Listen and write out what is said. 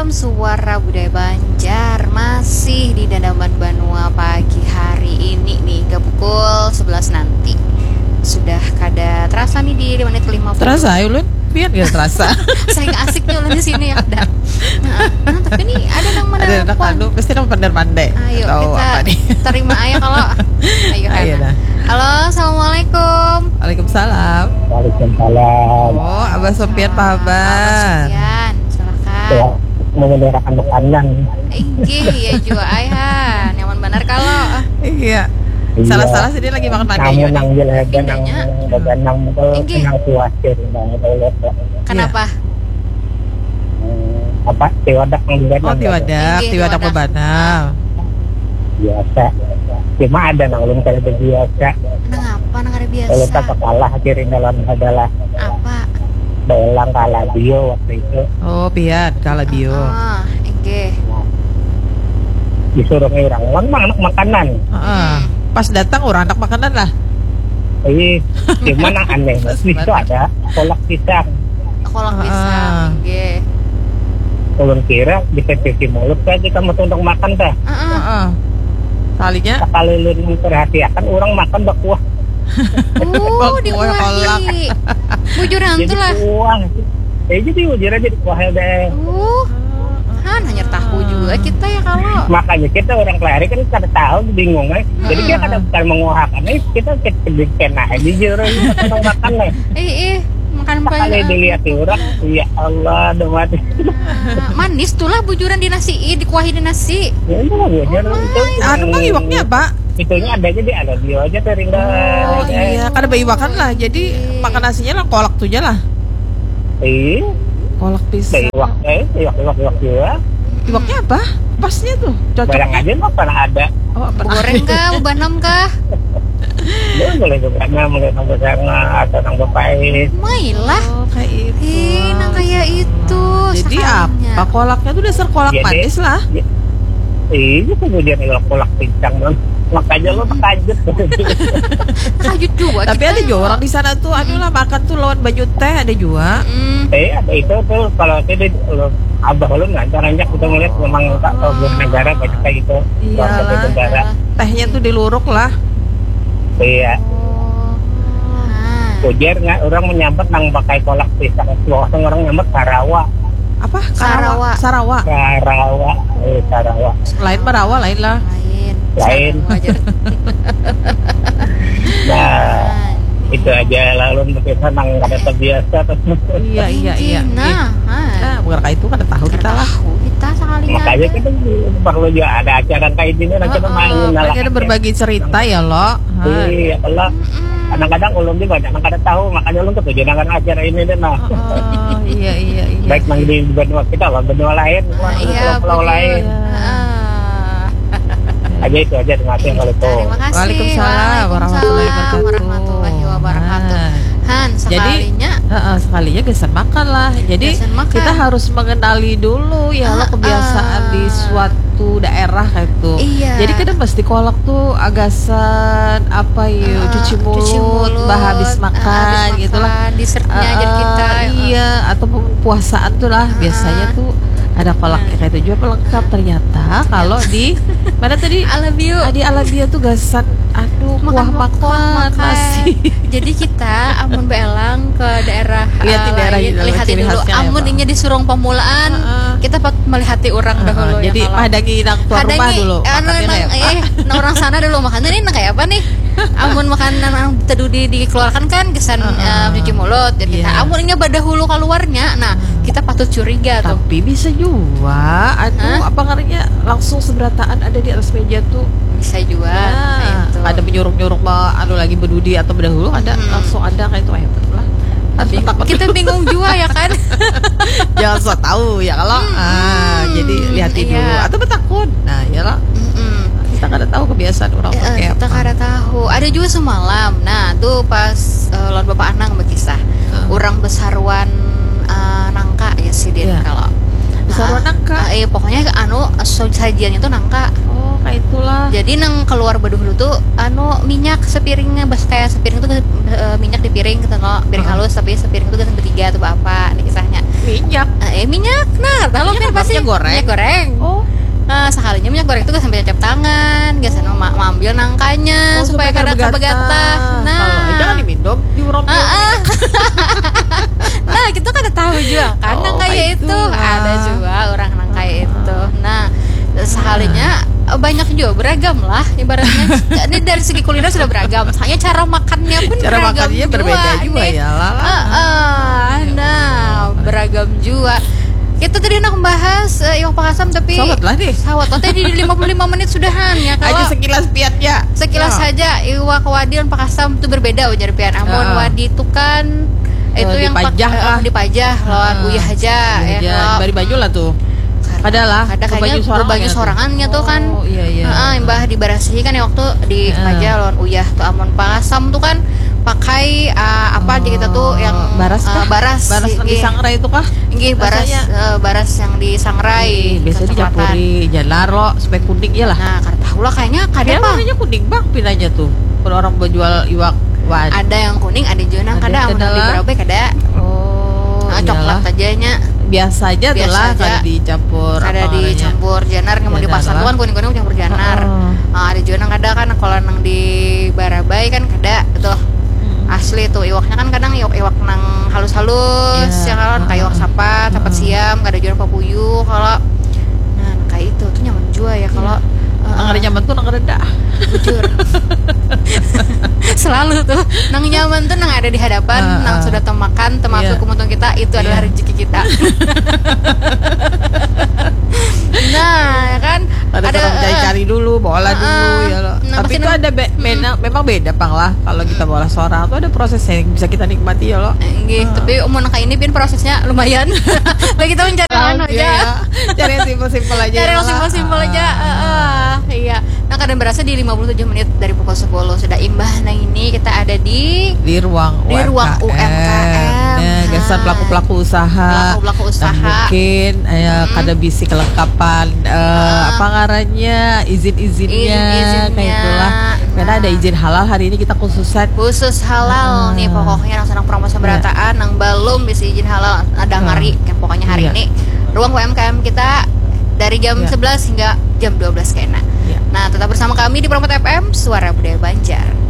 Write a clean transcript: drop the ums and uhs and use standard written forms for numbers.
FM Suara Budaya Banjar, masih di Dandaman Banua pagi hari ini nih, hingga pukul 11 nanti. Sudah kada terasa nih di menit 50. Terasa ya Ulun? Biar gak terasa. Saya gak asik nih Ulun di sini ya. Nah, tapi nih ada yang menelpon. Ada pasti orang pandai-pandai. Ayo tahu kita apa nih. terima aja kalau. Ayo dah. Halo, assalamualaikum. Waalaikumsalam. Waalaikumsalam. Oh, Abah Sofian Pak Abah Abah. Sofian, silakan. Ya, mengendaraan makanan. Ya juga ayah, nyaman benar kalau. Iya. Salah-salah sih dia lagi makan Kamu pagi. nang jelegan nang daganang Inggih. nang kuasir nang Kenapa? apa tiwadak nang daganang. Oh, tiwadak Tiwadak. bebanal. Biasa. Cuma ada nang belum kada biasa. Nang apa? Nang ada biasa. Kalau tak kalah kirim dalam adalah Apa? belang kalah bio waktu itu. Oh, pian kalabio. Enggak. Disuruh orang anak makanan. Heeh. Pas datang orang anak makanan lah. Cuma nang aneh itu ada kolak pisang. Kolak pisang. Enggak. Ulun kira bisa cuci mulut kan kita mau tunduk makan dah. Heeh. Kalinya Kalau ulun perhatikan orang makan bakuah. Dikuahi. Bujuran Jadi tuh lah. kuah. Jadi ujur aja di kuah deh. Hanya tahu juga kita ya kalau. Makanya kita orang kelari kan kada tahu bingung jadi kita kada bukan menguahakan kita kena aja jujur kita makan Makan sekali banyak. dilihat orang ya Allah udah mati. Manis tuh lah bujuran di nasi, dikuahi di nasi. Ya itu bujur itu anu bang iwaknya apa? itunya ada aja ada bio aja terindah. Oh iya, kan ada iwakan lah. Jadi makan nasinya lah kolak tuh lah. Kolak pisang. Iwak juga. Iwaknya apa? Pasnya tuh cocok. Barang aja mah pernah ada. Oh, Goreng kah, banam kah? Boleh juga mulai nang sana atau nang bapais. Mailah. Oh, kayak itu. Nang kayak itu. Jadi sekalinya. apa kolaknya tuh dasar kolak Jadi, manis lah. Itu kemudian kolak pisang makanya lo terkajut. Terkajut juga. Tapi kita ada juga orang di sana tuh, anu lah makan tuh lawan baju teh ada juga. Ada itu tuh kalau itu abah lu ngancar-ngancar kita ngeliat memang tak tahu negara banyak kayak gitu. Iyalah. Negara. Tehnya tuh diluruk lah. Iya. Ujar nggak orang menyambut nang pakai kolak pisang. Langsung orang nyambut Sarawa. Apa? Sarawa. Sarawa. Sarawa. Lain Marawa lain lah. Lain. Wajar. Nah, itu aja lalu berpisah nang kada terbiasa terus. Iya. Nah, Bukan kayak itu kan tahu kita lah. kita sekalinya. Makanya kita perlu juga ada acara kayak gini nanti kita main lah. Kita berbagi cerita ya lo. Iya, kalau kadang-kadang ulun juga banyak kada tahu, makanya ulun ketujuan dengan acara ini deh nah. Oh, iya. Baik mang di benua kita lah, benua lain, pulau lain. Aja itu aja terima kasih kalau itu. Terima kasih. Waalaikumsalam warahmatullahi wabarakatuh. Han, sekalinya. Sekalinya gesan makan lah. Jadi kita harus mengenali dulu ya lo kebiasaan di suatu daerah kayak itu. Iya. Jadi kita mesti kolak tuh agasan apa yuk cuci mulut, bah habis makan gitulah. Dessertnya aja kita. Iya, atau puasaan tuh lah biasanya tuh ada kolaknya kayak itu juga pelengkap ternyata kalau di mana tadi di Alabio tuh gasan kuah makan nasi. Jadi kita amun beelang ke daerah lihat dulu amun inya disuruh pemulaan kita melihati orang dahulu jadi ya padangi nang tuan rumah dulu nah orang sana dulu makan ini kayak apa nih amun makanan yang teduh dikeluarkan kan kesan cuci mulut jadi kita amun inya badahulu keluarnya nah kita patut curiga tuh. Tapi bisa juga apa namanya langsung seberataan ada di atas meja tuh bisa juga itu. Ada menyuruh-nyuruh lagi berdudi atau berdahulu ada langsung ada kayak itu lah. Tapi kita bingung juga ya kan. Jangan so tahu ya kalau jadi lihatin dulu atau bertakut. Nah iyalah. Kita kada tahu kebiasaan orang pakai apa. Kita kada tahu. Ada juga semalam. Nah tuh pas lawan bapak Anang berkisah. Orang besarwan nangka ya sih dia kalau besarwan nangka. Pokoknya sajiannya tuh nangka. Kayak itulah. Jadi nang keluar dulu tuh minyak sepiringnya kayak sepiring tuh minyak di piring gitu piring halus tapi sepiring tuh bertiga tuh bapak nih kisahnya. Minyak. minyak. Nah, tahu Minyak kan apa? pasti Minyak goreng? Minyak goreng. Oh, Sekalinya minyak goreng itu gak sampai cacap tangan, gak sampai ambil nangkanya supaya kada kebegatah. Nah, kalau jangan diminum, diurop. Nah, kita kada tahu juga kan nangkanya itu. Ada juga orang nangkanya itu. Nah, sekalinya banyak juga beragam lah ibaratnya. Ini dari segi kuliner sudah beragam. Hanya cara makannya pun Cara beragam makannya berbeda juga nih. ya lah. Nah, beragam juga. Kita tadi nak membahas iwak pakasam tapi Sawat lah nih. sawat tadi di 55 menit sudahan ya kalau Aja sekilas piatnya. sekilas Ya. saja iwak wadi dan pakasam itu berbeda ujar pian. Amun wadi itu kan itu yang dipajah kah? dipajah lawan uyah aja ya. Kalau Bari baju lah tuh. Adalah ada kayaknya baju sorangannya tuh kan. Oh iya iya. Mbah di Barasihi kan ya waktu di pajah lawan uyah tuh. Amun pakasam tuh kan pakai apa di kita tuh yang baras kah? baras Baras di sangrai itu kah? Nggih, baras yang disangrai. Biasa dicampuri jalaro supaya kuning ya lah. Nah, kada tahu lah kayaknya kada Dia Bang. warnanya kuning bang pinanya tuh. Kalau orang berjual iwak wadi. Ada yang kuning, ada juga yang kada. Amun di Barabai kada. Oh, Coklat aja nya. Biasa aja tuh lah kada dicampur. Kada dicampur janar, mau di pasar tuh kan kuning-kuning campur janar. Ada juga yang kada kan kalau nang di Barabai kan kada betul. Asli tuh iwaknya kan kadang iwak nang halus-halus ya kalau kayak iwak sapat siam, kada jual papuyu kalau nah kayak itu tuh nyaman juga ya kalau nang ada nyaman tuh nang reda. Jujur. Selalu tuh nang nyaman tuh nang ada di hadapan, nang sudah makan termasuk kemudian kita itu adalah rezeki kita. Nah, ya kan ada cari dulu, bola dulu ya loh. Tapi itu ada memang beda pang lah kalau kita bola seorang tuh ada prosesnya yang bisa kita nikmati ya loh. Tapi umum kayak ini bin prosesnya lumayan. Lagi kita mencari aja. Cari yang simpel-simpel aja. Cari yang simpel-simpel aja. Iya. Nah, kadang berasa di 57 menit dari pukul 10 sudah imbah. Nah, ini kita ada di ruang UMKM. Nah, gasan pelaku-pelaku usaha. Mungkin kada bisi kelengkapan apa ngarannya izin-izinnya kayak itulah. Karena ada izin halal hari ini kita khusus halal nih pokoknya nang senang promosi berataan nang belum bisa izin halal ada ngari kan pokoknya hari ini ruang UMKM kita dari jam 11 hingga jam 12 kayaknya. Nah, tetap bersama kami di Promot FM Suara Budaya Banjar.